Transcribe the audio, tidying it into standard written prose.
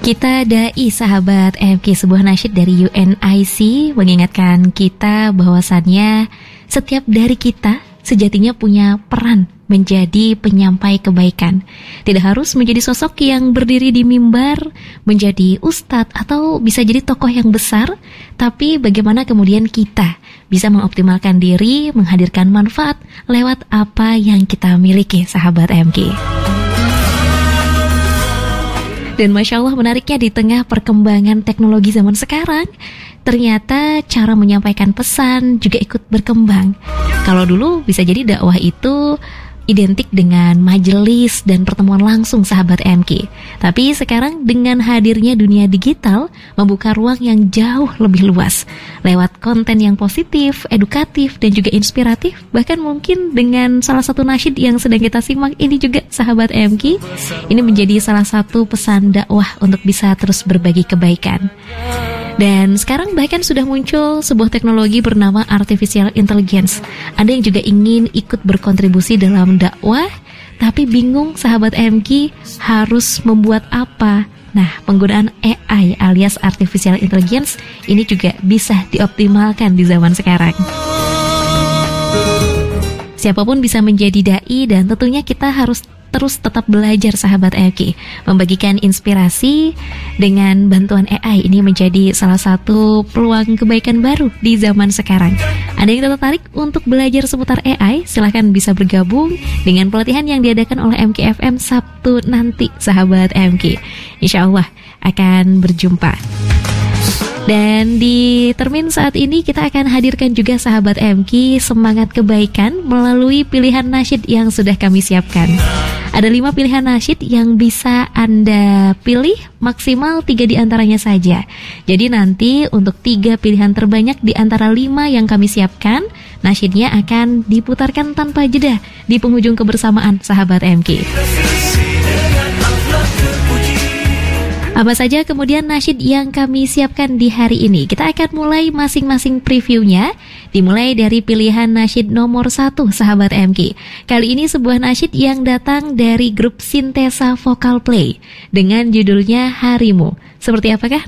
Kita Dai Sahabat MK, sebuah nasyid dari UNIC mengingatkan kita bahwasannya setiap dari kita sejatinya punya peran menjadi penyampai kebaikan. Tidak harus menjadi sosok yang berdiri di mimbar, menjadi ustadz atau bisa jadi tokoh yang besar, tapi bagaimana kemudian kita bisa mengoptimalkan diri, menghadirkan manfaat lewat apa yang kita miliki, sahabat MK. Dan Masya Allah menariknya di tengah perkembangan teknologi zaman sekarang, ternyata cara menyampaikan pesan juga ikut berkembang. Kalau dulu bisa jadi dakwah itu identik dengan majelis dan pertemuan langsung, sahabat MK. Tapi sekarang dengan hadirnya dunia digital membuka ruang yang jauh lebih luas lewat konten yang positif, edukatif dan juga inspiratif. Bahkan mungkin dengan salah satu nasyid yang sedang kita simak ini juga, sahabat MK, ini menjadi salah satu pesan dakwah untuk bisa terus berbagi kebaikan. Dan sekarang bahkan sudah muncul sebuah teknologi bernama Artificial Intelligence. Ada yang juga ingin ikut berkontribusi dalam dakwah, tapi bingung, sahabat MK, harus membuat apa. Nah, penggunaan AI alias Artificial Intelligence ini juga bisa dioptimalkan di zaman sekarang. Siapapun bisa menjadi dai dan tentunya kita harus terus tetap belajar, sahabat MK. Membagikan inspirasi dengan bantuan AI ini menjadi salah satu peluang kebaikan baru di zaman sekarang. Ada yang tertarik untuk belajar seputar AI? Silahkan bisa bergabung dengan pelatihan yang diadakan oleh MKFM Sabtu nanti, sahabat MK. Insya Allah akan berjumpa. Dan di termin saat ini kita akan hadirkan juga, sahabat MK, semangat kebaikan melalui pilihan nasyid yang sudah kami siapkan. Ada 5 pilihan nasyid yang bisa Anda pilih, maksimal 3 di antaranya saja. Jadi nanti untuk 3 pilihan terbanyak di antara 5 yang kami siapkan, nasyidnya akan diputarkan tanpa jeda di penghujung kebersamaan, sahabat MK. Apa saja kemudian nasyid yang kami siapkan di hari ini? Kita akan mulai masing-masing previewnya. Dimulai dari pilihan nasyid nomor 1, sahabat MK. Kali ini sebuah nasyid yang datang dari grup Sintesa Vokal Play dengan judulnya Harimu. Seperti apakah